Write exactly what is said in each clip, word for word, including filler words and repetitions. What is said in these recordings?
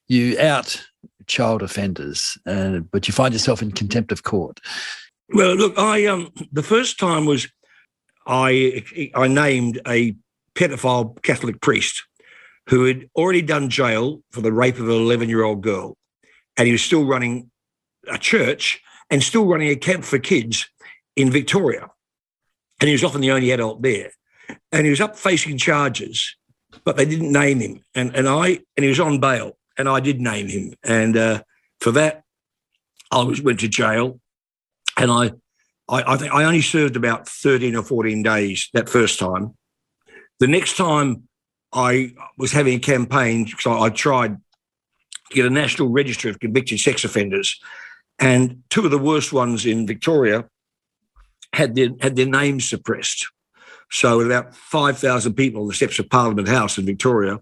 you out child offenders, uh, but you find yourself in contempt of court. Well, look, I um, the first time was I I named a pedophile Catholic priest who had already done jail for the rape of an eleven-year-old girl, and he was still running a church and still running a camp for kids in Victoria. And he was often the only adult there. And he was up facing charges, but they didn't name him. And and I and he was on bail, and I did name him. And uh, for that, I was went to jail, and I I, I think I only served about thirteen or fourteen days that first time. The next time I was having a campaign, because I, I tried to get a national register of convicted sex offenders, and two of the worst ones in Victoria had their had their names suppressed. So about five thousand people on the steps of Parliament House in Victoria,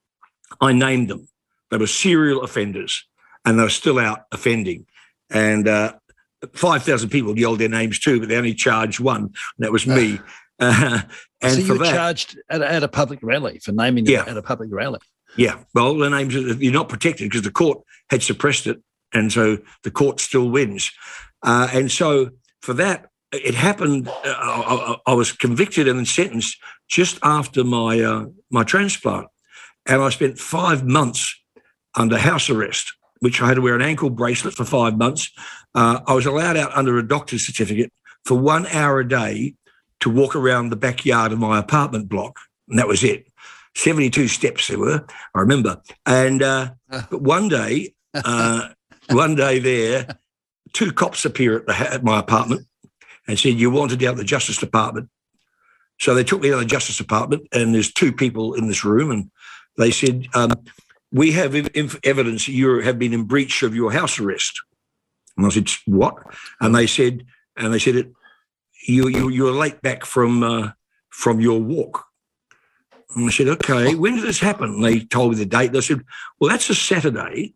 I named them. They were serial offenders, and they were still out offending. And uh, five thousand people yelled their names too, but they only charged one, and that was me. Uh, and so for you were that, charged at a, at a public rally for naming them Yeah. at a public rally? Yeah, well, the names, you're not protected because the court had suppressed it, and so the court still wins. Uh, and so for that, it happened, uh, I, I was convicted and then sentenced just after my uh, my transplant. And I spent five months under house arrest, which I had to wear an ankle bracelet for five months. Uh, I was allowed out under a doctor's certificate for one hour a day to walk around the backyard of my apartment block, and that was it. seventy-two steps there were, I remember. And uh, but one day, uh, one day there, two cops appear at, the, at my apartment and said, "You wanted out of the Justice Department." So they took me out of the Justice Department, and there's two people in this room, and they said, um, "We have ev- evidence that you have been in breach of your house arrest." And I said, "What?" And they said, and they said, it, "You you you were late back from uh, from your walk." And I said, "Okay, when did this happen?" And they told me the date. They said, "Well, that's a Saturday.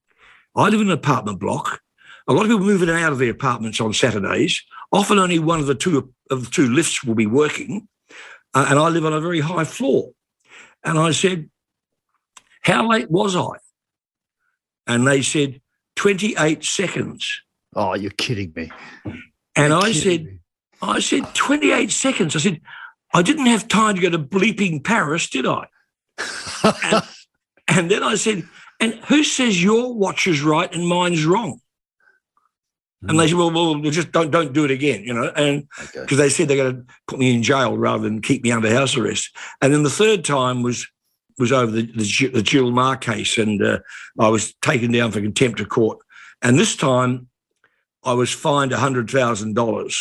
I live in an apartment block. A lot of people move in and out of their apartments on Saturdays. Often only one of the two of the two lifts will be working, uh, and I live on a very high floor." And I said, "How late was I?" And they said, twenty-eight seconds. Oh, you're kidding me. And You're I kidding said, me. I said, twenty-eight seconds. I said, "I didn't have time to go to bleeping Paris, did I?" and, and then I said, "And who says your watch is right and mine's wrong?" And they said, well, well, well, just don't don't do it again, you know, and because Okay. they said they're going to put me in jail rather than keep me under house arrest. And then the third time was was over the the, Gi- the Jill Marr case, and uh, I was taken down for contempt of court. And this time, I was fined a hundred thousand dollars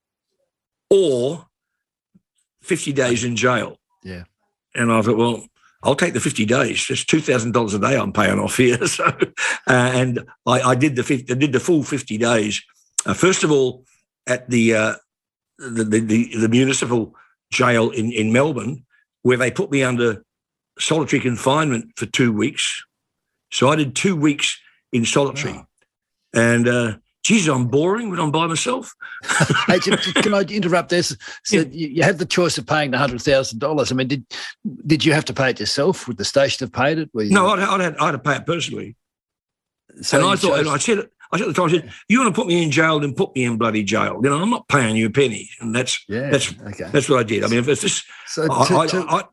or fifty days in jail. Yeah. And I thought, well, I'll take the fifty days. It's two thousand dollars a day I'm paying off here. So, uh, and I, I did the fifty, I did the full fifty days. Uh, first of all, at the, uh, the, the the the municipal jail in in Melbourne, where they put me under solitary confinement for two weeks. So I did two weeks in solitary, Wow. and uh, geez, I'm boring when I'm by myself. Hey, Jim, can I interrupt this? So Yeah. you, you had the choice of paying the hundred thousand dollars. I mean, did did you have to pay it yourself? Would the station have paid it? Were you, No, I'd, I'd, had, I'd have to pay it personally. so and I you thought, and chose- I said, I said at the time, I said, "You want to put me in jail, then put me in bloody jail. You know, I'm not paying you a penny." And that's yeah, that's okay. that's what I did. I mean, if it's this, So I, two, I, two, I,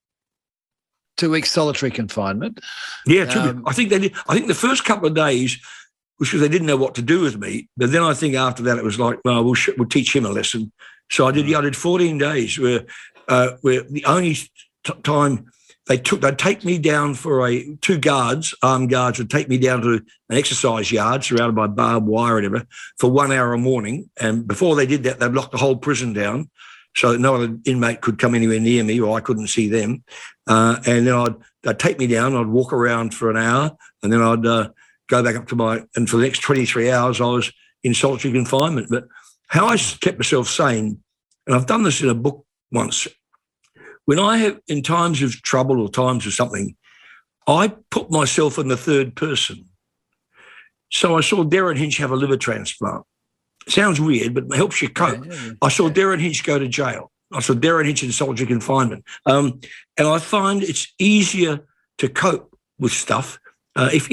two weeks solitary confinement. yeah, two, Um, I think they did. I think the first couple of days was because they didn't know what to do with me. But then I think after that it was like, well, we'll, sh- we'll teach him a lesson. So I did. Yeah, I did fourteen days where uh, where the only t- time they took, they'd take me down for a two guards, armed guards would take me down to an exercise yard surrounded by barbed wire or whatever for one hour a morning. And before they did that, they'd lock the whole prison down so that no other inmate could come anywhere near me or I couldn't see them. Uh, and then I'd, they'd take me down, I'd walk around for an hour, and then I'd uh, go back up to my, and for the next twenty-three hours, I was in solitary confinement. But how I kept myself sane, and I've done this in a book once, when I have, in times of trouble or times of something, I put myself in the third person. So I saw Darren Hinch have a liver transplant. Sounds weird, but it helps you cope. Yeah, yeah, yeah. I saw Darren Hinch go to jail. I saw Darren Hinch in solitary confinement. Um, and I find it's easier to cope with stuff uh, if